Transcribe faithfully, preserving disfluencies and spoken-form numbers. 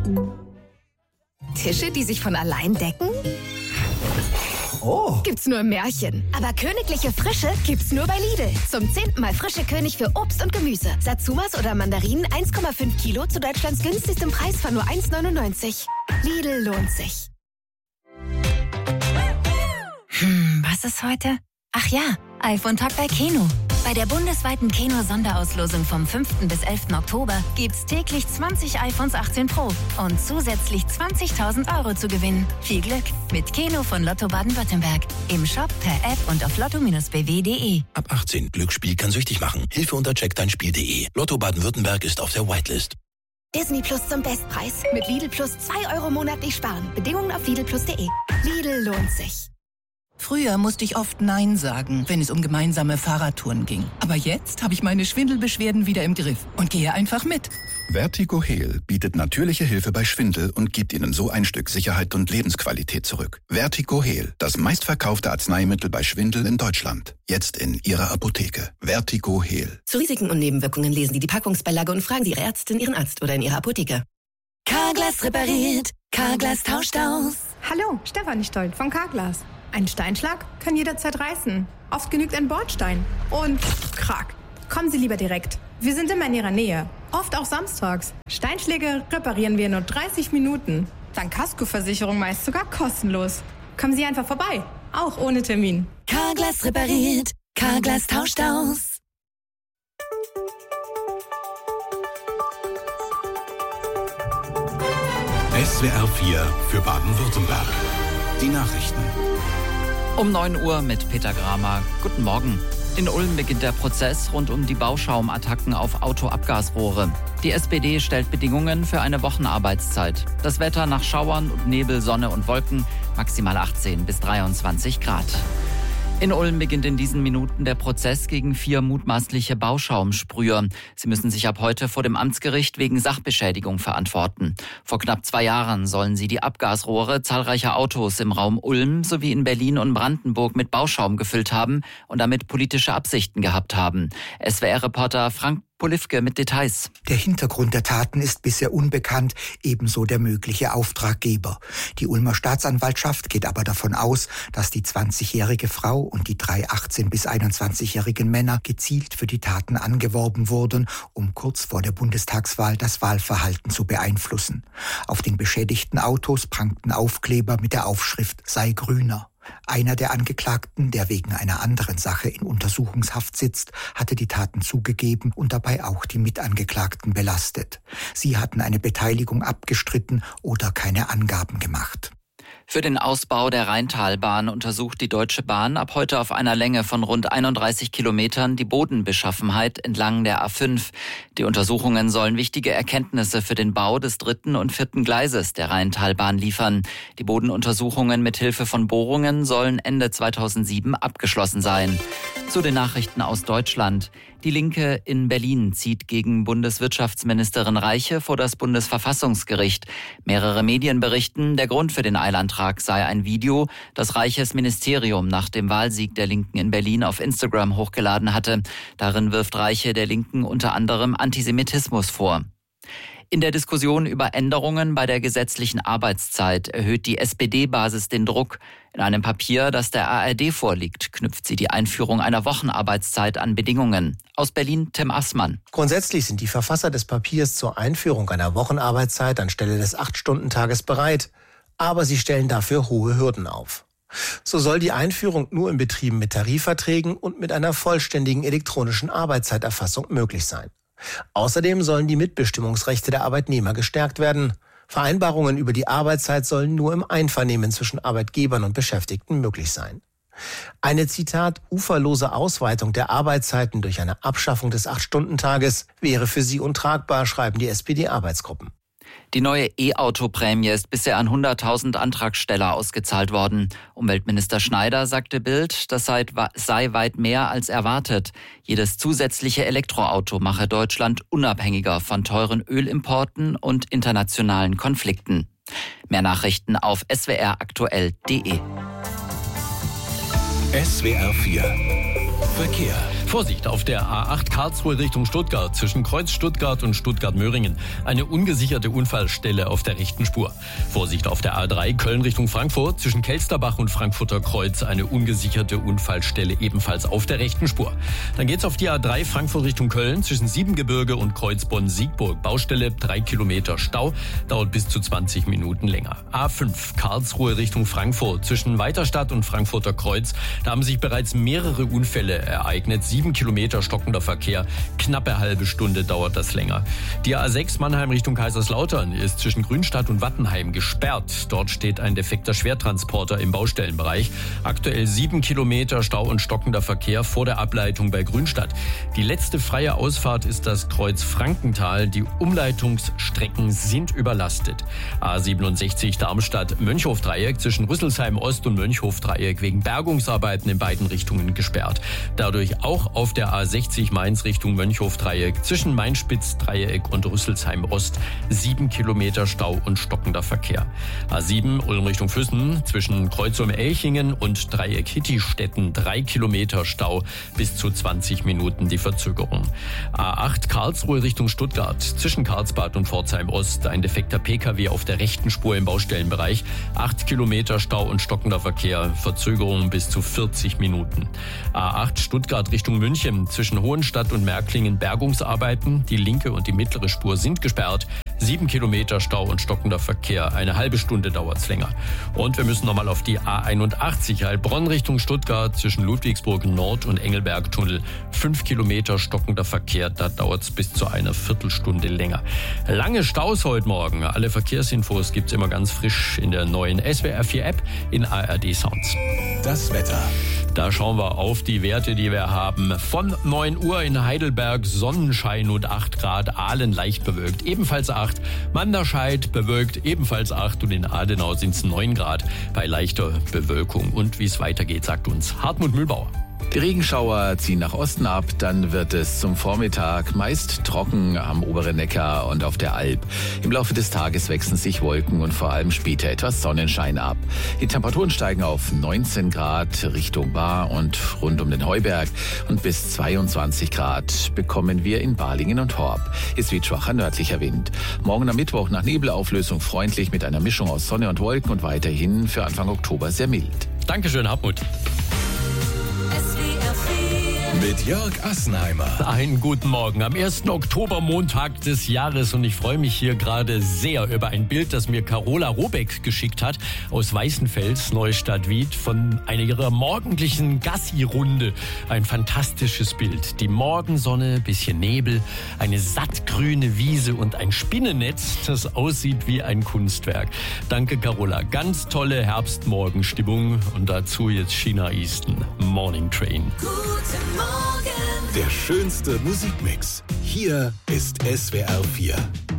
Tische, die sich von allein decken? Oh. Gibt's nur im Märchen. Aber königliche Frische gibt's nur bei Lidl. Zum zehnten Mal frische König für Obst und Gemüse. Satsumas oder Mandarinen eins Komma fünf Kilo zu Deutschlands günstigstem Preis von nur eins neunundneunzig. Lidl lohnt sich. Hm, was ist heute? Ach ja, iPhone-Tag bei Keno. Bei der bundesweiten Keno-Sonderauslosung vom fünften bis elften Oktober gibt's täglich zwanzig iPhones achtzehn Pro und zusätzlich zwanzigtausend Euro zu gewinnen. Viel Glück mit Keno von Lotto Baden-Württemberg. Im Shop, per App und auf lotto Bindestrich b w punkt d e. Ab achtzehn. Glücksspiel kann süchtig machen. Hilfe unter check dein Spiel punkt d e. Lotto Baden-Württemberg ist auf der Whitelist. Disney Plus zum Bestpreis. Mit Lidl Plus zwei Euro monatlich sparen. Bedingungen auf lidl plus punkt d e. Lidl lohnt sich. Früher musste ich oft Nein sagen, wenn es um gemeinsame Fahrradtouren ging. Aber jetzt habe ich meine Schwindelbeschwerden wieder im Griff und gehe einfach mit. Vertigo Heal bietet natürliche Hilfe bei Schwindel und gibt Ihnen so ein Stück Sicherheit und Lebensqualität zurück. Vertigo Heal, das meistverkaufte Arzneimittel bei Schwindel in Deutschland. Jetzt in Ihrer Apotheke. Vertigo Heal. Zu Risiken und Nebenwirkungen lesen Sie die Packungsbeilage und fragen Sie Ihre Ärztin, Ihren Arzt oder in Ihrer Apotheke. Carglass repariert, Carglass tauscht aus. Hallo, Stefanie Stolt von Carglass. Ein Steinschlag kann jederzeit reißen. Oft genügt ein Bordstein. Und krack. Kommen Sie lieber direkt. Wir sind immer in Ihrer Nähe. Oft auch samstags. Steinschläge reparieren wir in nur dreißig Minuten. Dank Kaskoversicherung meist sogar kostenlos. Kommen Sie einfach vorbei. Auch ohne Termin. Carglass repariert, Carglass tauscht aus. S W R vier für Baden-Württemberg. Die Nachrichten. Um neun Uhr mit Peter Gramer. Guten Morgen. In Ulm beginnt der Prozess rund um die Bauschaum-Attacken auf Autoabgasrohre. Die S P D stellt Bedingungen für eine Wochenarbeitszeit. Das Wetter nach Schauern und Nebel, Sonne und Wolken, maximal achtzehn bis dreiundzwanzig Grad. In Ulm beginnt in diesen Minuten der Prozess gegen vier mutmaßliche Bauschaumsprüher. Sie müssen sich ab heute vor dem Amtsgericht wegen Sachbeschädigung verantworten. Vor knapp zwei Jahren sollen sie die Abgasrohre zahlreicher Autos im Raum Ulm sowie in Berlin und Brandenburg mit Bauschaum gefüllt haben und damit politische Absichten gehabt haben. S W R-Reporter Frank Polifke mit Details. Der Hintergrund der Taten ist bisher unbekannt, ebenso der mögliche Auftraggeber. Die Ulmer Staatsanwaltschaft geht aber davon aus, dass die zwanzigjährige Frau und die drei achtzehn- bis einundzwanzigjährigen Männer gezielt für die Taten angeworben wurden, um kurz vor der Bundestagswahl das Wahlverhalten zu beeinflussen. Auf den beschädigten Autos prangten Aufkleber mit der Aufschrift „Sei grüner". Einer der Angeklagten, der wegen einer anderen Sache in Untersuchungshaft sitzt, hatte die Taten zugegeben und dabei auch die Mitangeklagten belastet. Sie hatten eine Beteiligung abgestritten oder keine Angaben gemacht. Für den Ausbau der Rheintalbahn untersucht die Deutsche Bahn ab heute auf einer Länge von rund einunddreißig Kilometern die Bodenbeschaffenheit entlang der A fünf. Die Untersuchungen sollen wichtige Erkenntnisse für den Bau des dritten und vierten Gleises der Rheintalbahn liefern. Die Bodenuntersuchungen mit Hilfe von Bohrungen sollen Ende zweitausendsieben abgeschlossen sein. Zu den Nachrichten aus Deutschland. Die Linke in Berlin zieht gegen Bundeswirtschaftsministerin Reiche vor das Bundesverfassungsgericht. Mehrere Medien berichten, der Grund für den Eilantrag sei ein Video, das Reiches Ministerium nach dem Wahlsieg der Linken in Berlin auf Instagram hochgeladen hatte. Darin wirft Reiche der Linken unter anderem Antisemitismus vor. In der Diskussion über Änderungen bei der gesetzlichen Arbeitszeit erhöht die S P D-Basis den Druck. In einem Papier, das der A R D vorliegt, knüpft sie die Einführung einer Wochenarbeitszeit an Bedingungen. Aus Berlin Tim Assmann. Grundsätzlich sind die Verfasser des Papiers zur Einführung einer Wochenarbeitszeit anstelle des acht-Stunden-Tages bereit. Aber sie stellen dafür hohe Hürden auf. So soll die Einführung nur in Betrieben mit Tarifverträgen und mit einer vollständigen elektronischen Arbeitszeiterfassung möglich sein. Außerdem sollen die Mitbestimmungsrechte der Arbeitnehmer gestärkt werden. Vereinbarungen über die Arbeitszeit sollen nur im Einvernehmen zwischen Arbeitgebern und Beschäftigten möglich sein. Eine, Zitat, uferlose Ausweitung der Arbeitszeiten durch eine Abschaffung des acht-Stunden-Tages wäre für sie untragbar, schreiben die S P D-Arbeitsgruppen. Die neue E-Auto-Prämie ist bisher an hunderttausend Antragsteller ausgezahlt worden. Umweltminister Schneider sagte Bild, das sei, sei weit mehr als erwartet. Jedes zusätzliche Elektroauto mache Deutschland unabhängiger von teuren Ölimporten und internationalen Konflikten. Mehr Nachrichten auf s w r aktuell punkt d e. S W R vier Verkehr. Vorsicht auf der A acht Karlsruhe Richtung Stuttgart zwischen Kreuz Stuttgart und Stuttgart-Möhringen. Eine ungesicherte Unfallstelle auf der rechten Spur. Vorsicht auf der A drei Köln Richtung Frankfurt zwischen Kelsterbach und Frankfurter Kreuz. Eine ungesicherte Unfallstelle ebenfalls auf der rechten Spur. Dann geht's auf die A drei Frankfurt Richtung Köln zwischen Siebengebirge und Kreuzbonn-Siegburg. Baustelle, drei Kilometer Stau, dauert bis zu zwanzig Minuten länger. A fünf Karlsruhe Richtung Frankfurt zwischen Weiterstadt und Frankfurter Kreuz. Da haben sich bereits mehrere Unfälle ereignet. Sieben Kilometer stockender Verkehr. Knappe halbe Stunde dauert das länger. Die A sechs Mannheim Richtung Kaiserslautern ist zwischen Grünstadt und Wattenheim gesperrt. Dort steht ein defekter Schwertransporter im Baustellenbereich. Aktuell sieben Kilometer Stau und stockender Verkehr vor der Ableitung bei Grünstadt. Die letzte freie Ausfahrt ist das Kreuz Frankenthal. Die Umleitungsstrecken sind überlastet. A siebenundsechzig Darmstadt-Mönchhof-Dreieck zwischen Rüsselsheim Ost und Mönchhof-Dreieck wegen Bergungsarbeiten in beiden Richtungen gesperrt. Dadurch auch auf der A sechzig Mainz Richtung Mönchhof-Dreieck zwischen Mainspitz-Dreieck und Rüsselsheim Ost sieben Kilometer Stau und stockender Verkehr. A sieben Ulm Richtung Füssen zwischen Kreuzum-Elchingen und Dreieck Hittistetten drei Kilometer Stau, bis zu zwanzig Minuten die Verzögerung. A acht Karlsruhe Richtung Stuttgart zwischen Karlsbad und Pforzheim Ost ein defekter P K W auf der rechten Spur im Baustellenbereich. acht Kilometer Stau und stockender Verkehr, Verzögerung bis zu vierzig Minuten. A acht Stuttgart Richtung München zwischen Hohenstadt und Märklingen Bergungsarbeiten. Die linke und die mittlere Spur sind gesperrt. Sieben Kilometer Stau und stockender Verkehr. Eine halbe Stunde dauert's länger. Und wir müssen nochmal auf die A einundachtzig Heilbronn Richtung Stuttgart zwischen Ludwigsburg Nord und Engelbergtunnel. Fünf Kilometer stockender Verkehr. Da dauert's bis zu einer Viertelstunde länger. Lange Staus heute Morgen. Alle Verkehrsinfos gibt's immer ganz frisch in der neuen S W R vier App in A R D Sounds. Das Wetter. Da schauen wir auf die Werte, die wir haben. Von neun Uhr in Heidelberg Sonnenschein und acht Grad, Aalen leicht bewölkt, ebenfalls acht. Manderscheid bewölkt, ebenfalls acht. Und in Adenau sind es neun Grad bei leichter Bewölkung. Und wie es weitergeht, sagt uns Hartmut Mühlbauer. Die Regenschauer ziehen nach Osten ab, dann wird es zum Vormittag meist trocken am oberen Neckar und auf der Alp. Im Laufe des Tages wechseln sich Wolken und vor allem später etwas Sonnenschein ab. Die Temperaturen steigen auf neunzehn Grad Richtung Baar und rund um den Heuberg und bis zweiundzwanzig Grad bekommen wir in Balingen und Horb. Es weht schwacher nördlicher Wind. Morgen am Mittwoch nach Nebelauflösung freundlich mit einer Mischung aus Sonne und Wolken und weiterhin für Anfang Oktober sehr mild. Dankeschön, Hartmut. Mit Jörg Assenheimer. Einen guten Morgen am ersten Oktober, Montag des Jahres. Und ich freue mich hier gerade sehr über ein Bild, das mir Carola Robeck geschickt hat aus Weißenfels, Neustadt-Wied, von einer ihrer morgendlichen Gassi-Runde. Ein fantastisches Bild. Die Morgensonne, bisschen Nebel, eine sattgrüne Wiese und ein Spinnennetz, das aussieht wie ein Kunstwerk. Danke, Carola. Ganz tolle Herbstmorgenstimmung. Und dazu jetzt China Easton, Morning Train. Guten Morgen. Der schönste Musikmix. Hier ist S W R vier.